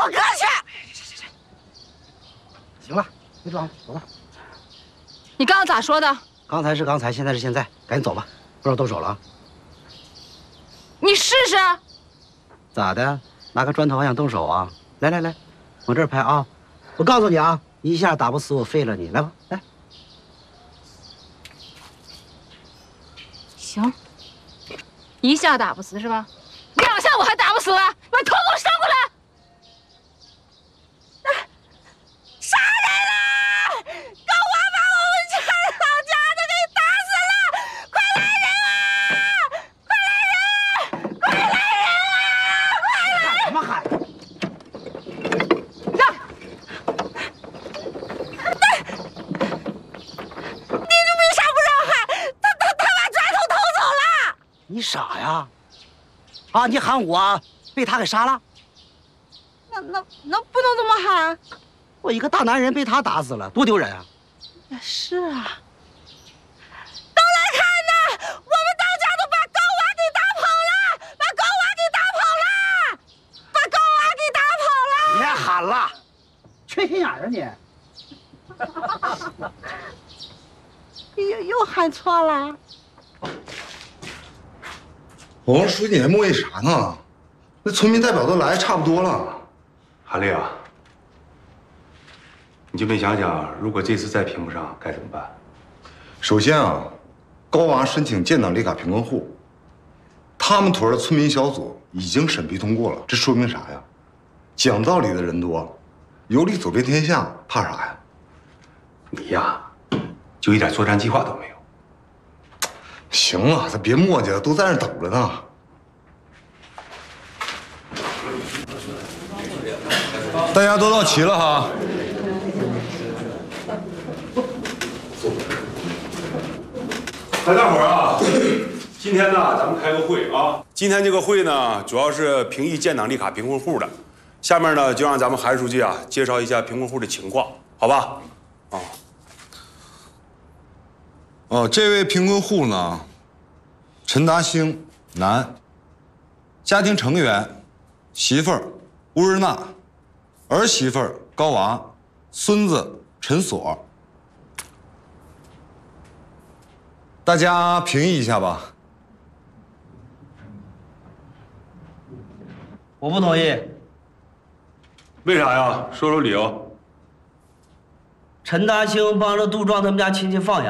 我哥去。 行了，别装了，走吧。 你刚刚咋说的？ 刚才是刚才，现在是现在，赶紧走吧，不然动手了啊！ 你试试。 咋的？拿个砖头还想动手啊？来来来，往这儿拍啊！我告诉你啊，一下打不死我，废了你！来吧，来。 行，一下打不死是吧？2下我还打不死了，把头给我伸过来！ 杀人了！狗娃把我们家老家的给打死了！快来人啊！快来人！快来人啊！ 喊什么喊？ 你这为啥不让喊？他把砖头偷走了！ 你傻呀？啊，你喊我被他给杀了？ 那不能这么喊。 我一个大男人被他打死了，多丢人啊！ 是啊。都来看呐！我们当家都把狗娃给打跑了，把狗娃给打跑了，把狗娃给打跑了！ 别喊了，缺心眼儿啊你！ 又喊错了。 王书记，你还磨叽啥呢？那村民代表都来差不多了。 韩丽啊，你就没想想，如果这次再评不上该怎么办？ 首先啊，高娃申请建档立卡贫困户，他们屯的村民小组已经审批通过了，这说明啥呀？讲道理的人多，有理走遍天下，怕啥呀？ 你呀，就一点作战计划都没有。 行了，咱别磨叽了，都在那等着呢。大家都到齐了哈。 大伙儿啊，今天呢，咱们开个会啊。今天这个会呢，主要是评议建档立卡贫困户的。下面呢，就让咱们韩书记啊介绍一下贫困户的情况，好吧？ 这位贫困户呢，陈达兴，男，家庭成员，媳妇儿乌日娜，儿媳妇儿高娃，孙子陈锁。大家评议一下吧。 我不同意。 为啥呀？说说理由。 陈达兴帮着杜壮他们家亲戚放养。